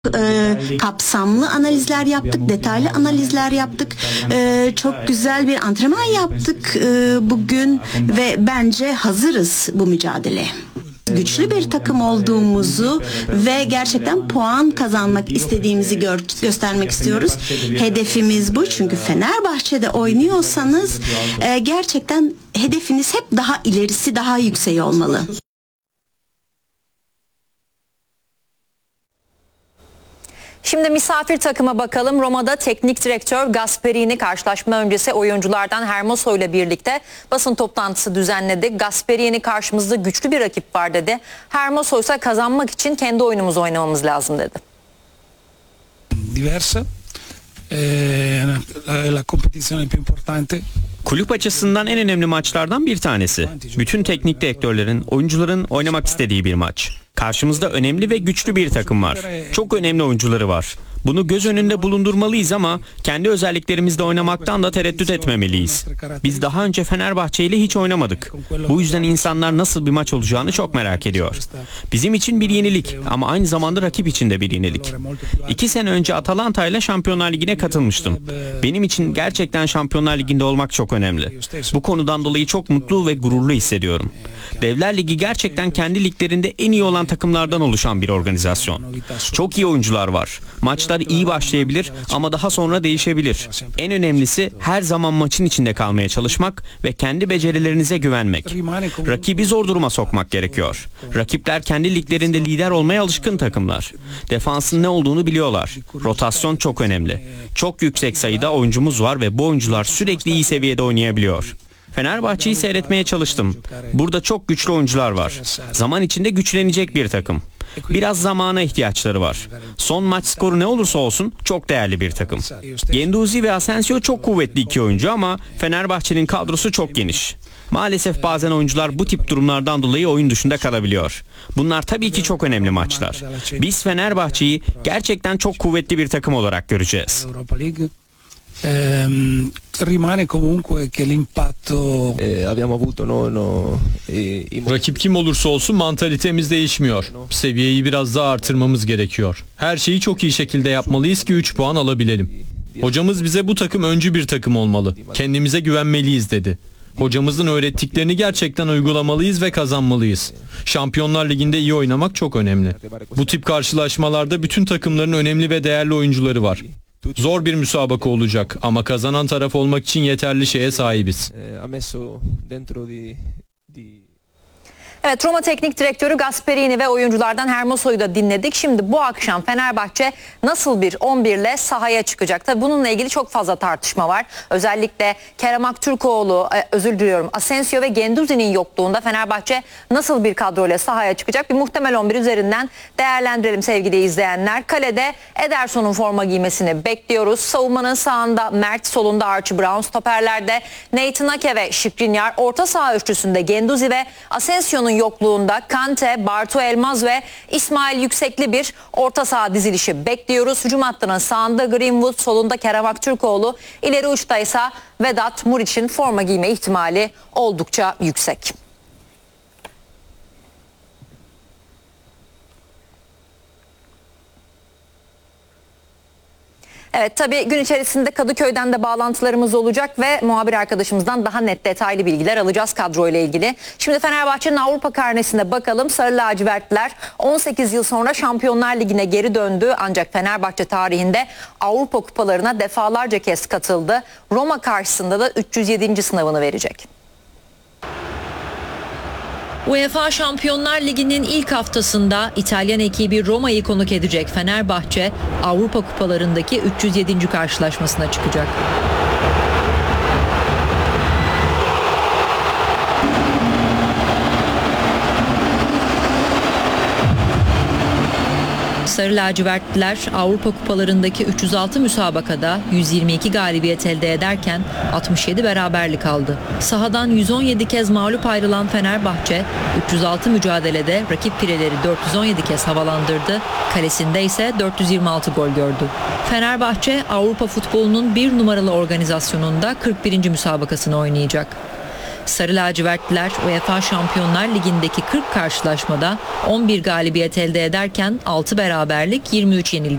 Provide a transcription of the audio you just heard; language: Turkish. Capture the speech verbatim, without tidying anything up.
e, kapsamlı analizler yaptık, detaylı analizler yaptık. E, çok güzel bir antrenman yaptık e, bugün ve bence hazırız bu mücadeleye. Güçlü bir takım olduğumuzu ve gerçekten puan kazanmak istediğimizi gör, göstermek istiyoruz. Hedefimiz bu, çünkü Fenerbahçe'de oynuyorsanız e, gerçekten hedefiniz hep daha ilerisi, daha yüksek olmalı. Şimdi misafir takıma bakalım. Roma'da teknik direktör Gasperini karşılaşma öncesi oyunculardan Hermoso ile birlikte basın toplantısı düzenledi. Gasperini karşımızda güçlü bir rakip var dedi. Hermoso ise kazanmak için kendi oyunumuzu oynamamız lazım dedi. Diversa. La competizione più importante. Kulüp açısından en önemli maçlardan bir tanesi. Bütün teknik direktörlerin, oyuncuların oynamak istediği bir maç. Karşımızda önemli ve güçlü bir takım var. Çok önemli oyuncuları var. Bunu göz önünde bulundurmalıyız ama kendi özelliklerimizde oynamaktan da tereddüt etmemeliyiz. Biz daha önce Fenerbahçe ile hiç oynamadık. Bu yüzden insanlar nasıl bir maç olacağını çok merak ediyor. Bizim için bir yenilik ama aynı zamanda rakip için de bir yenilik. İki sene önce Atalanta ile Şampiyonlar Ligi'ne katılmıştım. Benim için gerçekten Şampiyonlar Ligi'nde olmak çok önemli. Bu konudan dolayı çok mutlu ve gururlu hissediyorum. Devler Ligi gerçekten kendi liglerinde en iyi olan takımlardan oluşan bir organizasyon. Çok iyi oyuncular var. Maçlar iyi başlayabilir ama daha sonra değişebilir. En önemlisi her zaman maçın içinde kalmaya çalışmak ve kendi becerilerinize güvenmek. Rakibi zor duruma sokmak gerekiyor. Rakipler kendi liglerinde lider olmaya alışkın takımlar. Defansın ne olduğunu biliyorlar. Rotasyon çok önemli. Çok yüksek sayıda oyuncumuz var ve bu oyuncular sürekli iyi seviyede oynayabiliyor. Fenerbahçe'yi seyretmeye çalıştım. Burada çok güçlü oyuncular var. Zaman içinde güçlenecek bir takım. Biraz zamana ihtiyaçları var. Son maç skoru ne olursa olsun çok değerli bir takım. Guendouzi ve Asensio çok kuvvetli iki oyuncu ama Fenerbahçe'nin kadrosu çok geniş. Maalesef bazen oyuncular bu tip durumlardan dolayı oyun dışında kalabiliyor. Bunlar tabii ki çok önemli maçlar. Biz Fenerbahçe'yi gerçekten çok kuvvetli bir takım olarak göreceğiz. Eh, rimane comunque che l'impatto eh, abbiamo avuto no, no, eh, Rakip kim olursa olsun mantalitemiz değişmiyor. Seviyeyi biraz daha artırmamız gerekiyor. Her şeyi çok iyi şekilde yapmalıyız ki üç puan alabilelim. Hocamız bize bu takım öncü bir takım olmalı. Kendimize güvenmeliyiz dedi. Hocamızın öğrettiklerini gerçekten uygulamalıyız ve kazanmalıyız. Şampiyonlar Ligi'nde iyi oynamak çok önemli. Bu tip karşılaşmalarda bütün takımların önemli ve değerli oyuncuları var. Zor bir müsabaka olacak ama kazanan taraf olmak için yeterli şeye sahibiz. Evet, Roma Teknik Direktörü Gasperini ve oyunculardan Hermoso'yu da dinledik. Şimdi bu akşam Fenerbahçe nasıl bir on bir ile sahaya çıkacak? Tabii bununla ilgili çok fazla tartışma var. Özellikle Kerem Aktürkoğlu, özür diliyorum, Asensio ve Guendouzi'nin yokluğunda Fenerbahçe nasıl bir kadroyla sahaya çıkacak? Bir muhtemel on bir üzerinden değerlendirelim sevgili izleyenler. Kalede Ederson'un forma giymesini bekliyoruz. Savunmanın sağında Mert, solunda Archie Brown, stoperlerde Nathan Ake ve Skriniar, orta saha üçlüsünde Guendouzi ve Asensio'nun yokluğunda Kante, Bartu Elmaz ve İsmail Yüksekli bir orta saha dizilişi bekliyoruz. Hücum hattının sağında Greenwood, solunda Kerem Aktürkoğlu, ileri uçta ise Vedat Muriç'in forma giyme ihtimali oldukça yüksek. Evet, tabii gün içerisinde Kadıköy'den de bağlantılarımız olacak ve muhabir arkadaşımızdan daha net detaylı bilgiler alacağız kadroyla ilgili. Şimdi Fenerbahçe'nin Avrupa karnesine bakalım. Sarı lacivertliler on sekiz yıl sonra Şampiyonlar Ligi'ne geri döndü ancak Fenerbahçe tarihinde Avrupa kupalarına defalarca kez katıldı. Roma karşısında da üç yüz yedinci sınavını verecek. UEFA Şampiyonlar Ligi'nin ilk haftasında İtalyan ekibi Roma'yı konuk edecek Fenerbahçe, Avrupa kupalarındaki üç yüz yedinci karşılaşmasına çıkacak. Sarı lacivertliler Avrupa kupalarındaki üç yüz altı müsabakada yüz yirmi iki galibiyet elde ederken altmış yedi beraberlik aldı. Sahadan yüz on yedi kez mağlup ayrılan Fenerbahçe üç yüz altı mücadelede rakip pireleri dört yüz on yedi kez havalandırdı. Kalesinde ise dört yüz yirmi altı gol gördü. Fenerbahçe Avrupa futbolunun bir numaralı organizasyonunda kırk birinci müsabakasını oynayacak. Sarı lacivertliler UEFA Şampiyonlar Ligi'ndeki kırk karşılaşmada on bir galibiyet elde ederken altı beraberlik, yirmi üç yenilgi